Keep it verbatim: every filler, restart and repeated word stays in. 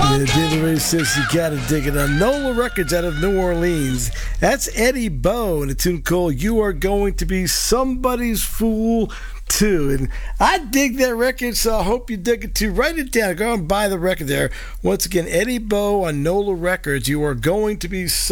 Yeah, David Ray says you gotta dig it on NOLA Records out of New Orleans. That's Eddie Bo and a tune called You Are Going to Be Somebody's Fool Too. And I dig that record, so I hope you dig it too. Write it down. Go and buy the record there. Once again, Eddie Bo on NOLA Records. You Are Going to Be